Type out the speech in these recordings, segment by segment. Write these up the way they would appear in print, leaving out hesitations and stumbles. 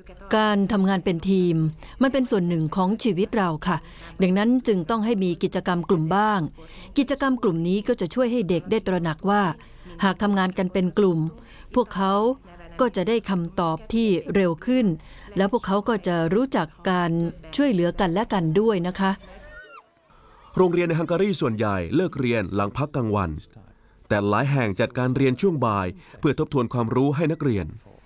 การทำงานเป็นทีมมันเป็นส่วนหนึ่งของชีวิตเราค่ะดังนั้นจึงต้องให้มีกิจกรรมกลุ่มบ้างกิจกรรมกลุ่มนี้ก็จะช่วยให้เด็กได้ตระหนักว่าหากทำงานกันเป็นกลุ่มพวกเขาก็จะได้คำตอบที่เร็วขึ้นแล้วพวกเขาก็จะรู้จักการช่วยเหลือกันและกันด้วยนะคะโรงเรียนในฮังการีส่วนใหญ่เลิกเรียนหลังพักกลางวันแต่หลายแห่งจัดการเรียนช่วงบ่ายเพื่อทบทวนความรู้ให้นักเรียน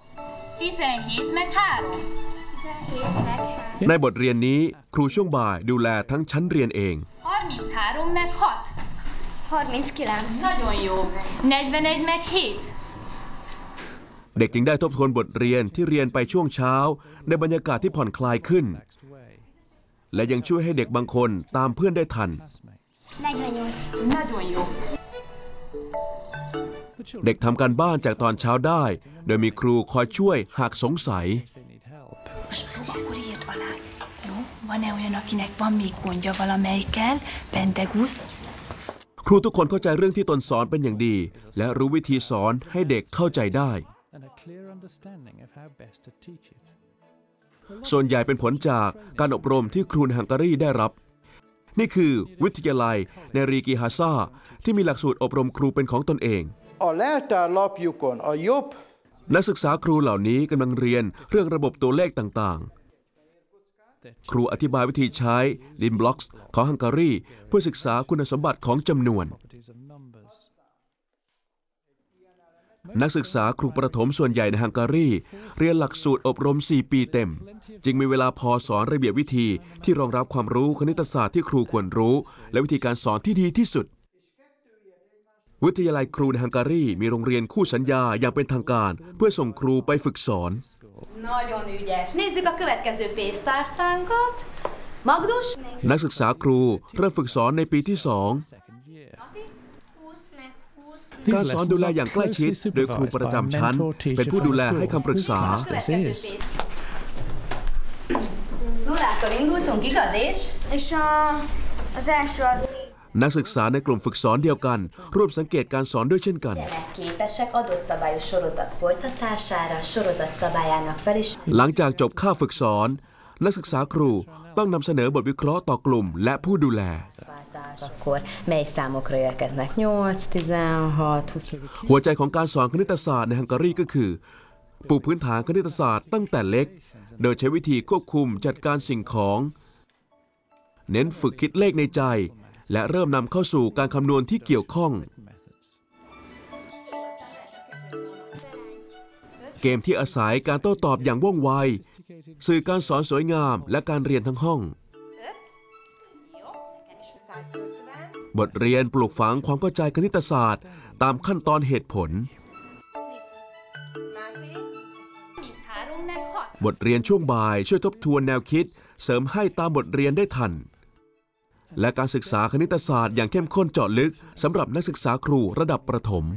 ในบทเรียนนี้ครูช่วงบ่ายดูแลทั้งชั้นเรียนเองเด็กจึงได้ทบทวนบทเรียนที่เรียนไปช่วงเช้าในบรรยากาศที่ผ่อนคลายขึ้นและยังช่วยให้เด็กบางคนตามเพื่อนได้ทันเด็กทำการบ้านจากตอนเช้าได้โดยมีครูคอยช่วยหากสงสัยครูทุกคนเข้าใจเรื่องที่ตนสอนเป็นอย่างดีและรู้วิธีสอนให้เด็กเข้าใจได้ส่วนใหญ่เป็นผลจากการอบรมที่ครูในฮังการีได้รับนี่คือวิทยาลัยในรีกิฮาซาที่มีหลักสูตรอบรมครูเป็นของตนเองนักศึกษาครูเหล่านี้กำลังเรียนเรื่องระบบตัวเลขต่างๆครูอธิบายวิธีใช้ดินบล็อกส์ของฮังการีเพื่อศึกษาคุณสมบัติของจำนวนนักศึกษาครูประถมส่วนใหญ่ในฮังการีเรียนหลักสูตรอบรม4 ปีเต็มจึงมีเวลาพอสอนระเบียบวิธีที่รองรับความรู้คณิตศาสตร์ที่ครูควรรู้และวิธีการสอนที่ดีที่สุดวิทยาลัยครูในฮังการีมีโรงเรียนคู่สัญญาอย่างเป็นทางการเพื่อส่งครูไปฝึกสอนนักศึกษาครูเริ่มฝึกสอนในปีที่2การสอนดูแลอย่างใกล้ชิดโดยครูประจำชั้นเป็นผู้ดูแลให้คำปรึกษานักศึกษาในกลุ่มฝึกสอนเดียวกันร่วมสังเกตการสอนด้วยเช่นกันหลังจากจบค่าฝึกสอนนักศึกษาครูต้องนำเสนอบทวิเคราะห์ต่อกลุ่มและผู้ดูแลหัวใจของการสอนคณิตศาสตร์ในฮังการีก็คือปูพื้นฐานคณิตศาสตร์ตั้งแต่เล็กโดยใช้วิธีควบคุมจัดการสิ่งของเน้นฝึกคิดเลขในใจและเริ่มนำเข้าสู่การคำนวณที่เกี่ยวข้องเกมที่อาศัยการโต้ตอบอย่างว่องไวสื่อการสอนสวยงามและการเรียนทั้งห้องบทเรียนปลูกฝังความเข้าใจคณิตศาสตร์ตามขั้นตอนเหตุผลบทเรียนช่วงบ่ายช่วยทบทวนแนวคิดเสริมให้ตามบทเรียนได้ทันและการศึกษาคณิตศาสตร์อย่างเข้มข้นเจาะลึกสำหรับนักศึกษาครูระดับประถม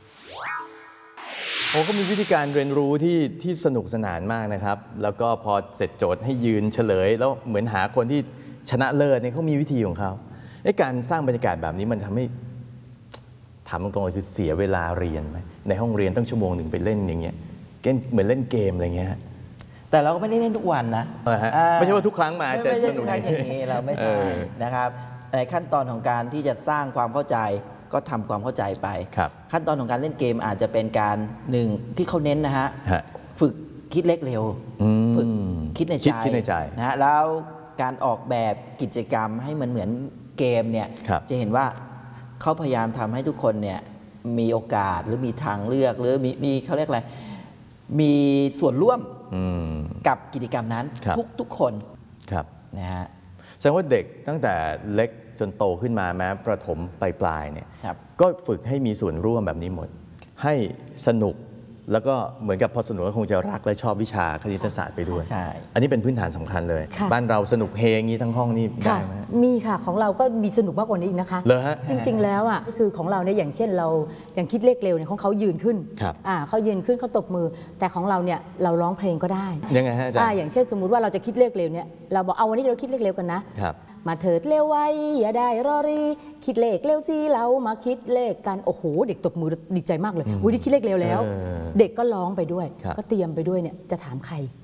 ก็มีวิธีการเรียนรู้ที่สนุกสนานมากนะครับแล้วก็พอเสร็จโจทย์ให้ยืนเฉลยแล้วเหมือนหาคนที่ชนะเลิศเนี่ยเขามีวิธีของเขาการสร้างบรรยากาศแบบนี้มันทำให้ถามตรงๆเลยคือเสียเวลาเรียนไหมในห้องเรียนตั้งชั่วโมงหนึ่งไปเล่นอย่างเงี้ยเหมือนเล่นเกมอะไรเงี้ยแต่เราก็ไม่ได้เล่นทุกวันนะไม่ใช่ว่าทุกครั้งมาจะสนุกอย่างนี้เราไม่ใช่นะครับในขั้นตอนของการที่จะสร้างความเข้าใจก็ทำความเข้าใจไปขั้นตอนของการเล่นเกมอาจจะเป็นการหนึ่งที่เขาเน้นนะฮะฝึกคิดเลขเร็วฝึกคิดในใจนะฮะแล้วการออกแบบกิจกรรมให้มันเหมือนเกมเนี่ยจะเห็นว่าเขาพยายามทำให้ทุกคนเนี่ยมีโอกาสหรือมีทางเลือกหรือมีเขาเรียกอะไรมีส่วนร่วมกับกิจกรรมนั้นทุกคนนะฮะแสดงว่าเด็กตั้งแต่เล็กจนโตขึ้นมาแม้ประถมปลายเนี่ยก็ฝึกให้มีส่วนร่วมแบบนี้หมดให้สนุกแล้วก็เหมือนกับพอสนุกก็คงจะรักและชอบวิชาคณิตศาสตร์ไปด้วยอันนี้เป็นพื้นฐานสำคัญเลยบ้านเราสนุกเฮงนี้ทั้งห้องนี่ได้ไหมมีค่ะของเราก็มีสนุกมากกว่านี้อีกนะคะจริงๆแล้วอ่ะคือของเราเนี่ยอย่างเช่นเราอย่างคิดเลขเร็วเนี่ยของเขายืนขึ้นเขายืนขึ้นเขาตบมือแต่ของเราเนี่ยเราร้องเพลงก็ได้ยังไงฮะอาจารย์อย่างเช่นสมมุติว่าเราจะคิดเลขเร็วเนี่ยเราบอกเอาวันนี้เราคิดเลขเร็วกันนะมาเถิดเร็วไว้อย่าได้รอรีคิดเลขเร็วสิเรามาคิดเลขกันโอ้โหเด็กตบมือดีใจมากเลยอุ้ยได้คิดเลขเร็วแล้วเด็กก็ร้องไปด้วยก็เตรียมไปด้วยเนี่ยจะถามใคร